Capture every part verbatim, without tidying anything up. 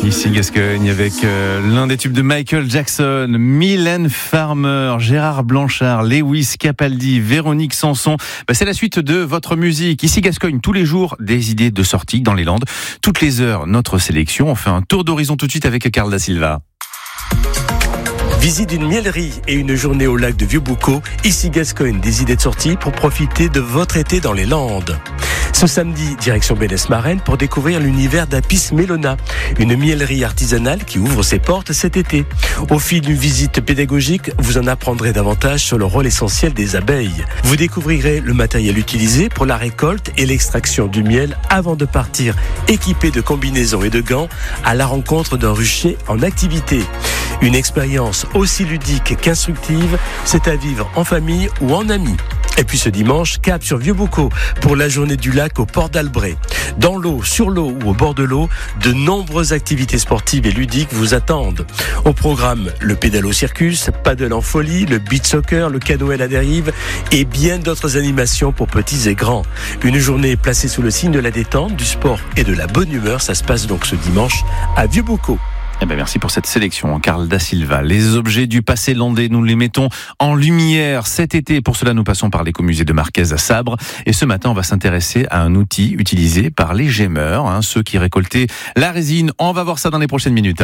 Ici Gascogne avec euh, l'un des tubes de Michael Jackson, Mylène Farmer, Gérard Blanchard, Lewis Capaldi, Véronique Sanson. Bah, c'est la suite de votre musique. Ici Gascogne, tous les jours, des idées de sortie dans les Landes. Toutes les heures, notre sélection. On fait un tour d'horizon tout de suite avec Carl Da Silva. Visite d'une miellerie et une journée au lac de Vieux-Boucau. Ici Gascogne, des idées de sortie pour profiter de votre été dans les Landes. Ce samedi, direction Bénesse-Marraine pour découvrir l'univers d'Apis Mellona, une miellerie artisanale qui ouvre ses portes cet été. Au fil d'une visite pédagogique, vous en apprendrez davantage sur le rôle essentiel des abeilles. Vous découvrirez le matériel utilisé pour la récolte et l'extraction du miel avant de partir, équipé de combinaisons et de gants, à la rencontre d'un rucher en activité. Une expérience aussi ludique qu'instructive, c'est à vivre en famille ou en amis. Et puis ce dimanche, cap sur Vieux-Boucau pour la journée du lac au port d'Albret. Dans l'eau, sur l'eau ou au bord de l'eau, de nombreuses activités sportives et ludiques vous attendent. Au programme, le pédalo circus, paddle en folie, le beach soccer, le canoë à la dérive et bien d'autres animations pour petits et grands. Une journée placée sous le signe de la détente, du sport et de la bonne humeur. Ça se passe donc ce dimanche à Vieux-Boucau. Eh ben merci pour cette sélection, Carl Da Silva. Les objets du passé landais, nous les mettons en lumière cet été. Pour cela, nous passons par l'écomusée de Marquez à Sabre. Et ce matin, on va s'intéresser à un outil utilisé par les gémeurs, hein, ceux qui récoltaient la résine. On va voir ça dans les prochaines minutes.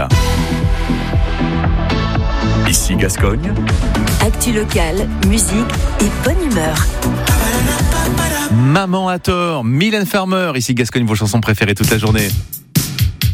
Ici Gascogne. Actu locale, musique et bonne humeur. Maman à tort, Mylène Farmer. Ici Gascogne, vos chansons préférées toute la journée.